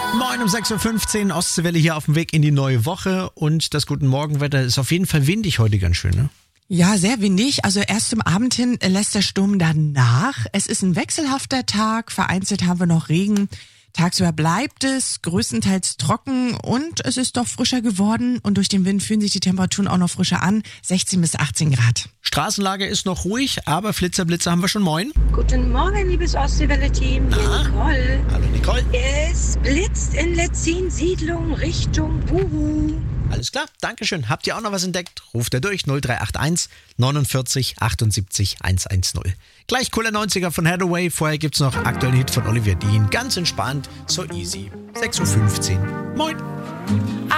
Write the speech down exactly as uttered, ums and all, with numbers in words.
Moin um sechs Uhr fünfzehn, Ostseewelle hier auf dem Weg in die neue Woche und das Guten Morgenwetter ist auf jeden Fall windig heute ganz schön, ne? Ja, sehr windig. Also erst zum Abend hin lässt der Sturm dann nach. Es ist ein wechselhafter Tag, vereinzelt haben wir noch Regen. Tagsüber bleibt es größtenteils trocken und es ist doch frischer geworden und durch den Wind fühlen sich die Temperaturen auch noch frischer an, sechzehn bis achtzehn Grad. Straßenlage ist noch ruhig, aber Flitzerblitze haben wir schon. Moin. Guten Morgen, liebes Ostseewelle-Team. Hier Nicole. Hallo Nicole. Es blitzt in Letzin-Siedlung Richtung Buhu. Alles klar, Dankeschön. Habt ihr auch noch was entdeckt? Ruft er durch null drei acht eins neunundvierzig achtundsiebzig hundertzehn. Gleich cooler neunziger von Hathaway. Vorher gibt's noch aktuellen Hit von Olivia Dean. Ganz entspannt, so easy. sechs Uhr fünfzehn. Moin.